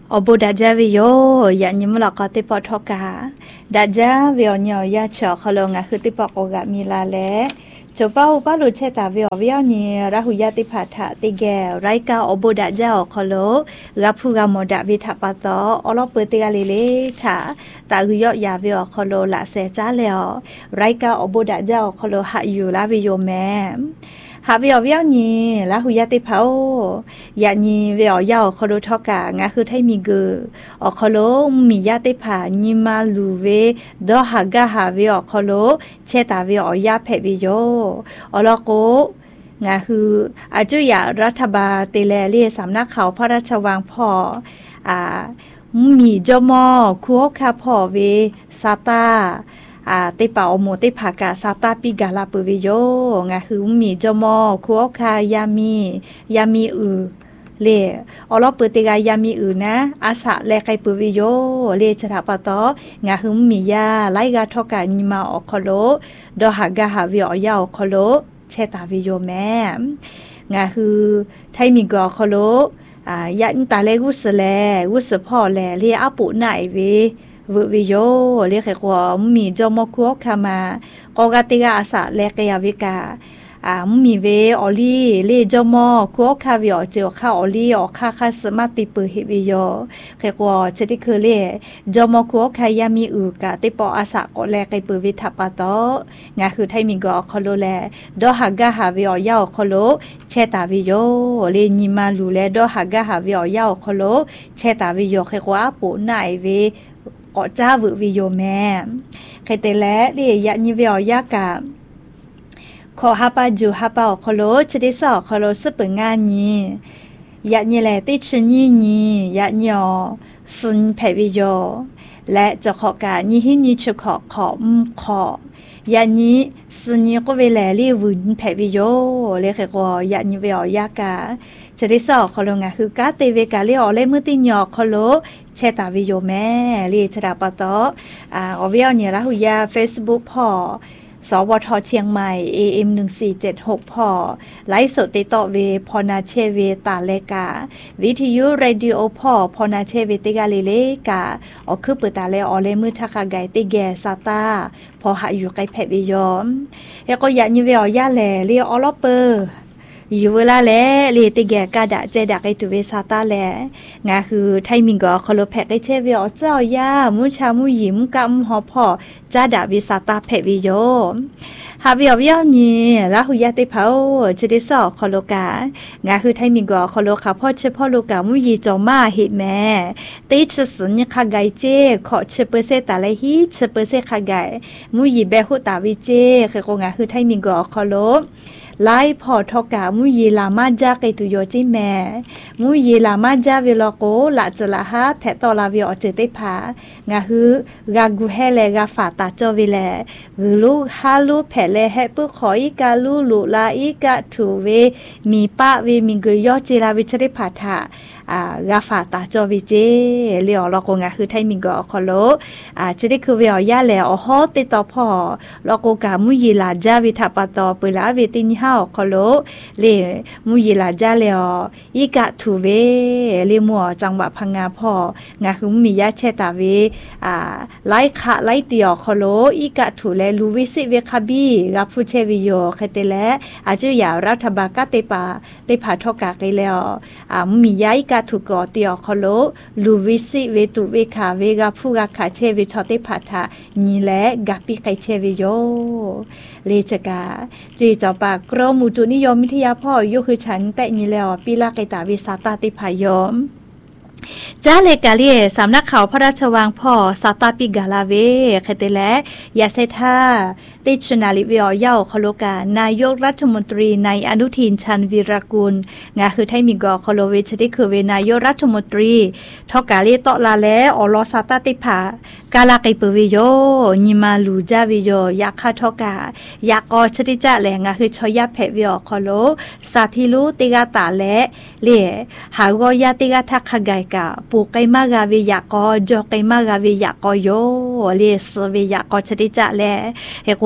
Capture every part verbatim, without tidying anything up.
Obo daja viyo ya nyimla ka te potoka daja viyo nyo ya cho khalo nga khu te pokoga milale chopa upa lu cheta viyo viyo ni rahu ya te phatha te ge raika obo daja khalo raphu ga moda vi thapato olo pete ga lele tha ta gu yo ya viyo khalo la se cha le raika obo daja khalo ha yu la viyo meหาวิววิวนี่แล้วหุยติเผาอย่านี่วิวยาวคอโลทอกะงาคือไทยมีเกออคอโลมียาติผานี่มาลูเวดอหากะหาวิวคอโลเชตาวิวยาเพวิโยอลอโกงาคืออาจุยารัฐบาลเตเลเลียสำนักเขาพระราชวังพ่ออ่ามีจมอคัวคาพ่อเวซาตาอ่าเตปาโอโมเตผากาซาตาปิกาลาปวิโยงาคือมีจมอคัวคายามียามีอือเลออลอเปเตกายามีอือนะอาสะแลไกปวิโยเลชะทะปะตองาคือมียาไลกาทอกานิมาอคโลดอหากาหาวิอยาอคโลเชตาวิโยแม่งาคือไทมีกอคโลอ่ายันตาเลกุสแลกุสพ่อแลเลอาปุไหนเวววิโยเรียกว่ามีจอมคัวคามากอกติกาอาสะแลกยาวิกาอ่ามีเวออลีเลจอมคัวคาวิอเจอข้าออลีอคาคาสมาติปหิวิโยเรียกว่าเจติคือเลจอมคัวคายามีอือกะติปออาสะก็แลกปวิทัปปะตองาคือไทมีกอคโลแลดอหากะหาวิอยาคโลเชตาวิโยเลญิมาลูแลดอหากะหาวิอยาคโลเชตาวิโยเรียกว่าปุไหนเวก็จ้าวิวิโยแม่ใครแต่และเรียยะนิเวียยากะขอฮับปาจูฮับปาคโลชดิสอคโลสปงานนี้ยะนี่แหละติชนี่นี้ยะนี่อสุนเพวิโยและจะขอกานี่หินี่ชุขอขอมขอยะนี้สุนีก็เวลาลีวุนเพวิโยเรียกว่ายะนิเวียยากะชดิสอคโลงะคือกาเตเวกาเลออเลมือติญอคโลเชตาวิโยแม่ลีชดาปะตออ่าออเวียเนี่ยละหุยา Facebook พ่อสวทเชียงใหม่ เอ เอ็ม หนึ่งสี่เจ็ดหกพ่อไลฟ์สดติดต่อเวพอนาเชเวตาเลกาวิทยุเรดิโอพ่อพอนาเชเวติกาเลเลกาออกคือเปิดตาเลออเลมือทักไกติแกซาตาพอหาอยู่ไกแพวิโยมเฮก็ยะนิเวยาแลเลียออลอเปอร์อยู่เวลาแล้วเลติแกกาดะเจดักไอตุเวซาตาแลงาคือไทมิงก็คโลแพกไอเชเวอเจ้ายามุชามุยิมกำหอพ่อจาดะวิซาตาเพวิโยหาวิววิวนี่ละหุยาติเผาเชดิสอคโลกางาคือไทมิงก็คโลคาพ่อเชพ่อโลกามุยีจอมาหิแม่ติชสุนคาไกเจขอเชเปเซตาเลฮิเชเปเซคาไกมุยีเบหุตาวิเจคือโกงาคือไทมิงก็คโลไล่พอทอกามุยีลามาจาเกตุโยจิแม่มุยีลามาจาเวลโกละจละฮะแพตอลาวิอเจติพางาฮือกากูเฮเลกาฟาตาจอวิเลหือลูฮาลูแพเลเฮปุขออีกาลูลูลาอีกาทูเวมีปะเวมิงกยอจิลาวิชริพาทาอ่ากาฟาตาจอวิเจเลียวลโกงาคือไทมิงกอคโลอ่าจิริคือเวียแลอฮอติตอพอลโกกามุยีลาจาวิทาปตอเปลาเวติญหาคโลเลมุยีลาจาเลออีกะทูเวเลมัวจังหวะพังงาพ่องาคือมียาเชตาเวอ่าไลคะไลเตียคโลอีกะทูเลลูวิสิเวคาบีรับฟูเชวิโยเคเตเลอาจุยารัฐบาลกะเตปาเตผาทอกาเกเลออ่ามียาอีกะทูกอเตียคโลลูวิสิเวตุเวคาเวกาฟูกาคาเชวิชอเตผาทานี่แลกาปิไกเชวิโยเลจกาจีจอปากรมุตุนิยมวิทยาพ่อยุคือฉันแต่นี่แล้วปีลาไกตาวิสาตาติพายอมจ้าเลกาเลียสำนักข่าวพระราชวังพ่อซาตาปิกาลาเวเคเตและยาเซธาติชนาลิเวียเย่าคโลกานายกรัฐมนตรีในอนุทินชันวีรกุลงาคือไทมิกอคโลเวชติคือเวนายกรัฐมนตรีทอกาเลตอลาและอลอซาตาติผากาลาไกเปวิโยนิมาลูจาวิโยยาคาทอกายากอชติจะแหลงาคือชอยาเพวิโอคโลสาธิลูติกาตาและเลหากอยาติกาทักขไกกาปูไกมากาวิยากอจอไกมากาวิยากอโยเลสวิยากอชติจะแลเฮกว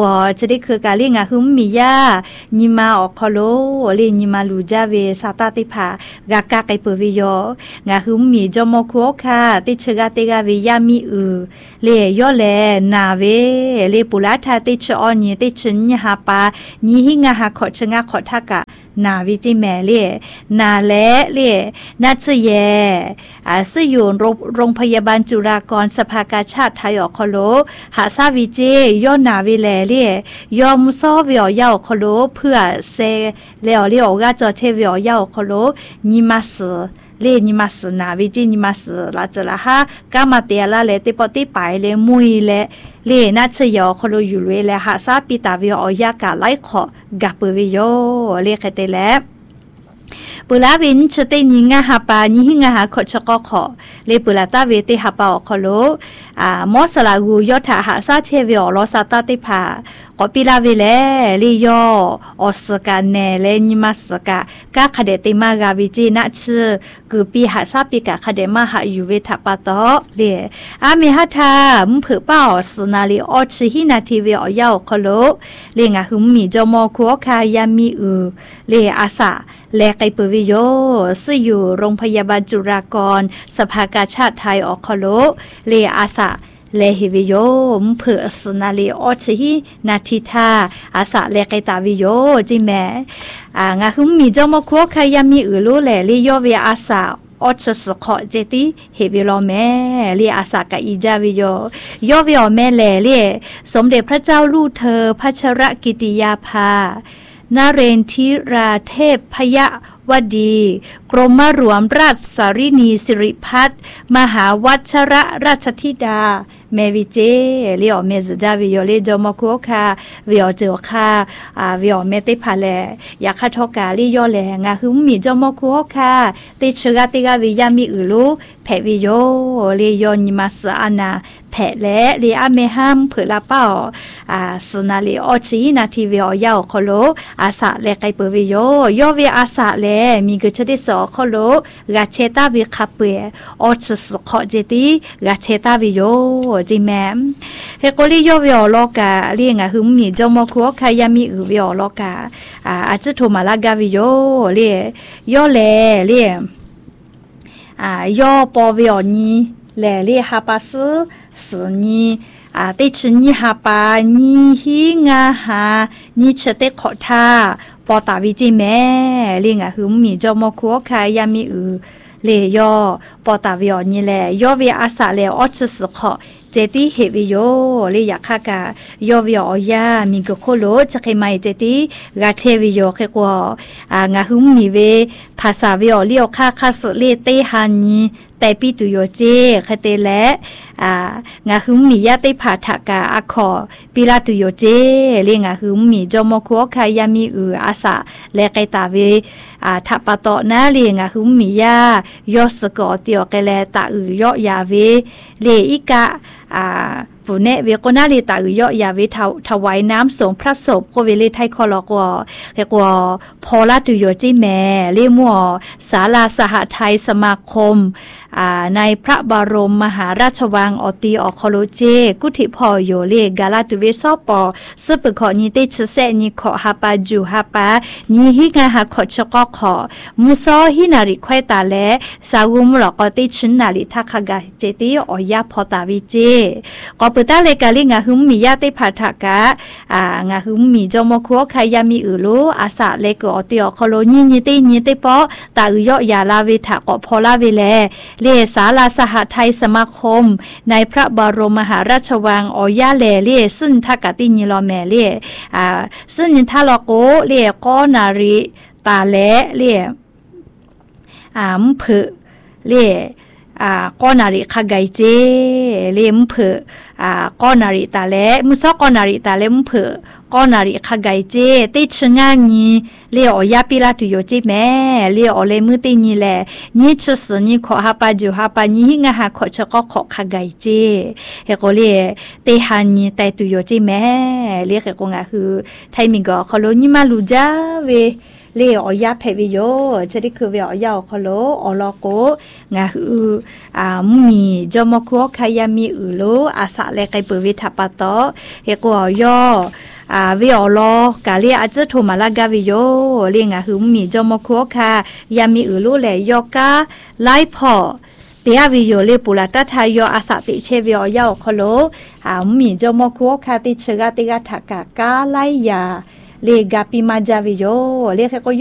จะได้คือกาเรียงอ่ะคือมียานิมาออกคอโลเรียนิมาลูจาเวซาตาติผากากาไกเปวิโยงาคือมีจอมคุกค่ะติชกาติกาเวยามีอือเลียยอแลนาเวเลียปุระทาติชอนีติชญหาปาญิหิงาหาขอชงาขอทากะนาวิจิแม่เลียนาแลเลียนัทเยอาซอยู่โรงพยาบาลจุฬากรณ์สภากาชาติไทยออกคโลหาซาวิเจย่อนาวิแลเลียยอมซอวิอยาคโลเพื่อเซเลอเลียวกาจอเทวิอยาคโลนิมัสเลนิมัสนาวิจินิมัสลาจละฮะกามาเตียละเลติปติไปเลมุยเลเลนัทยอคโลอยู่เลและหาซาปิตาวิอยากาไลขอกาเปวิโยเลคเตเลปุลาวินชเตนิงาฮาปาญิหิงาหาขชกขอเลปุลาตาเวติฮาปาอคโลอ่ามอสลากูยอถาหาซาเชวิอลอซาตาติภากอปิลาเวเลลียออสกาเนเลนิมัสกากาคเดติมากาวิจินะชกือปีหาซาปิกาคเดมาหายูเวทาปาตอเลอามิฮัทามเผือป้าสนาลีออชิหินาทีเวอยาคโลเลงาหุมมีจอมอคัวคายามีอือเลอาสาและไกเปวิโยซึ่งอยู่โรงพยาบาลจุฬากรณ์สภากาชาติไทยออกคโลเลอาสาเลหิวิโยมเผือสนาลีออชิฮินาทิทาอาสาเลไกตาวิโยจิแม่อ่างาคุมมีจอมคัวคายามีอือลูแลลีโยเวอาสาออชสขอเจติเฮวิโลแม่เลียอาสากะอีจาวิโยโยวิโอแม่แลเลียสมเด็จพระเจ้าลูกเธอพัชรกิติยาภานเรนทิราเทพพยวดีกรมหลวงราชสารินีสิริพัฒน์มหาวัชรราชธิดาเมวิเจเลียวเมซดาวิโอเลจอมโคคาวิโอเจอคาอ่าวิโอเมติพาเลยาคาทอกาลิโยเลงาหุมมีจอมโคคาติชกาติกาวิยามิอุลุแผวิโยเลโยนิมัสอานาแผและเลอาเมฮัมเผลาเป้าอ่าสนาเลออชีนาทีวิโอยาโคโลอาสาเลไกเปวิโยโยวิอาสาเลมีกึชดิสอโคโลกาเชตาวิคาเปออชสขอเจติกาเชตาวิโยจิแมมเฮโกลิโยวิโอโลกาเรียงอ่ะหุมมีจอมคัวคายามิอือวิโอโลกาอ่าอาจจะโทมาลากาวิโยเลียโยเลเลียอ่าโยปอวิโอนีเลเลียฮาปาสสนีอ่าติชนีฮาปานีฮิงาฮานีเชเตขอทาปอตาวิจิแม่เลียงอ่ะหุมมีจอมคัวคายามิอือเลโยปอตาวิโอนีเลโยวิอาสาเลออชสขอเจติเฮวิโยเลยอยากข้ากายอวิโอยามีกโคโลจะเคไม่เจติกาเชวิโยเคกัวอ่างาหุมมีเวภาษาวิโอเลียวข้าคาสเลเตฮานีแต่ปีตุโยเจคเตและอ่างาหุมมียาเตผาทากาอาคอปิลาตุโยเจเลียงาหุมมีจอมคัวคายามีอืออาสาและไกตาเวอ่าทัปปะโตนะเลียงาหุมมียายอสกอเตียวกแลตาอือยอยาเวเลอิกะอ่าผู้เนเวโกนาลีตาอือยอยาเวถวายน้ำสงพระศพโกเวเลไทคอลอกวเรียกว่าพอลาตุโยจิแม่เรียมัวศาลาสหไทยสมาคมอ่าในพระบรมมหาราชวังออตีออคโลเจกุธิพอโยเลกาลาตุเวซอปอซึปขอนิเตชเซนิขอฮาปาจูฮาปานิฮิกาฮาขอชกอขอมุซอฮินาริควตาเลสาวุมหลอกอติชินนาริทักกาเจติออยาพอตาวิเจกอปตาเลกาลิงาหุมมียาเตผาทากะอ่างาหุมมีจอมคัวคายามีอือโลอาสาเลกอติอคโลญิญิเตญิเตปอตาอือยอยาลาเวทากอพอลาเวเลเลศาลาสหไทยสมาคมในพระบรมมหาราชวังออยาเลเลซึ่งทักกติญิลอแมเลอ่าซึ่งยินทาลอโกเลกอนาริตาเลเลอ่ามเพเลอ่ากอนาริขกายเจเลมเพอ่ากอนาริตาเลมุซอกอนาริตาเลมเพกอนาริขกายเจติชงานีเลออยาปิลาตุโยเจแม่เลอเลมือตินีแลนี่ชสนี่ขอฮาปาจูฮาปานี่หิงาหาขอชะก็ขอขกายเจเฮโกเลเตหานีไตตุโยเจแม่เลเฮโกงาคือไทมิงก็คอโลนิมาลูจาเวเลี้ยอยาเพวิโยจะได้คือเวียอยาคโลอลโกงาฮืออ่ามีจอมคัวขายามีอือโลอาสะเลไกเปวิทัปตอเฮกอยออ่าวิอลอกาเลียอาจจะโทมาลากาวิโยเลียงาฮือมีจอมคัวคายามีอือโลแลยอกาไลพอเตียวิโยเลปุลาตทายออาสะติเชวิอยาคโลอ่ามีจอมคัวคาติเชกาติกาทากากาไลยาเลกาปิมาจาวิโยเลเฮก